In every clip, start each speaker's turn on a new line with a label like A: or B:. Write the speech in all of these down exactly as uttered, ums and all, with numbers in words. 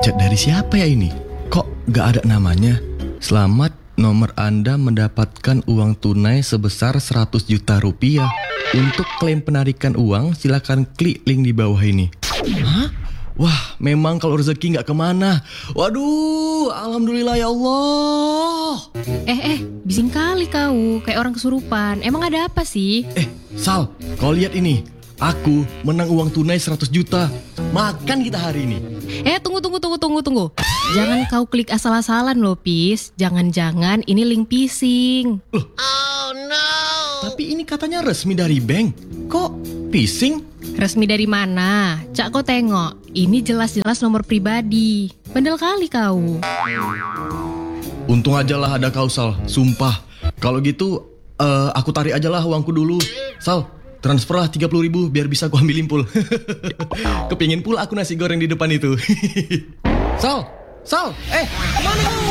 A: Chat dari siapa ya ini? Kok gak ada namanya? Selamat, nomor Anda mendapatkan uang tunai sebesar seratus juta rupiah. Untuk klaim penarikan uang, silakan klik link di bawah ini. Hah? Wah, memang kalau rezeki gak kemana. Waduh, alhamdulillah ya Allah.
B: Eh, eh, bising kali kau, kayak orang kesurupan. Emang ada apa sih?
A: Eh, Sal, kau lihat ini. Aku menang uang tunai seratus juta. Makan kita hari ini.
B: Eh, tunggu, tunggu, tunggu, tunggu, tunggu. Jangan kau klik asal-asalan loh, Pis. Jangan-jangan ini link phishing.
A: Loh. Oh no. Tapi ini katanya resmi dari bank. Kok phishing?
B: Resmi dari mana? Cak, kau tengok. Ini jelas-jelas nomor pribadi. Bandel kali kau.
A: Untung aja lah ada kau, Sal. Sumpah. Kalau gitu, uh, aku tarik aja lah uangku dulu. Sal, transfer lah tiga puluh ribu biar bisa aku ambilin pul. Kepingin pula aku nasi goreng di depan itu. Sal, Sal, eh, kemana kamu?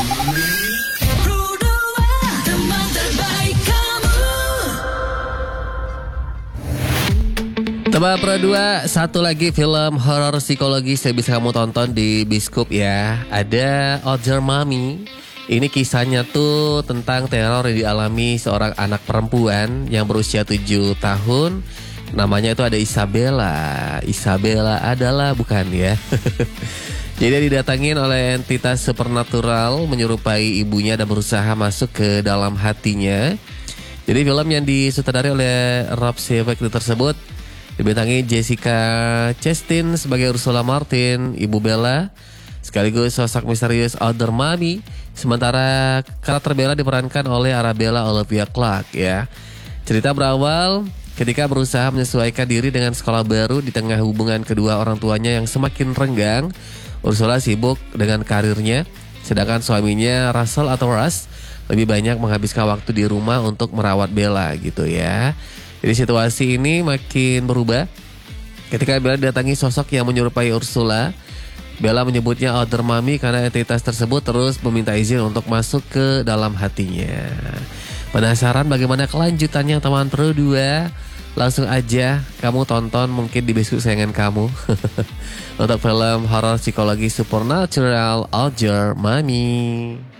C: Teman Pro dua, satu lagi film horor psikologi yang bisa kamu tonton di bioskop ya. Ada Other Mommy. Ini kisahnya tuh tentang teror yang dialami seorang anak perempuan yang berusia tujuh tahun. Namanya itu ada Isabella. Isabella adalah bukan ya. Jadi didatangin oleh entitas supernatural menyerupai ibunya dan berusaha masuk ke dalam hatinya. Jadi film yang disutradarai oleh Rob Sheewak tersebut dibintangi Jessica Chastain sebagai Ursula Martin, Ibu Bella, sekaligus sosok misterius Other Mommy. Sementara karakter Bella diperankan oleh Arabella Olivia Clarke ya. Cerita berawal ketika berusaha menyesuaikan diri dengan sekolah baru di tengah hubungan kedua orang tuanya yang semakin renggang. Ursula sibuk dengan karirnya, sedangkan suaminya Russell atau Russ lebih banyak menghabiskan waktu di rumah untuk merawat Bella gitu ya. Jadi situasi ini makin berubah ketika Bella datangi sosok yang menyerupai Ursula. Bella menyebutnya Other Mommy karena entitas tersebut terus meminta izin untuk masuk ke dalam hatinya. Penasaran bagaimana kelanjutannya teman Pro dua? Langsung aja kamu tonton mungkin di bioskop sayangan kamu. Untuk film horor psikologi supernatural Other Mommy.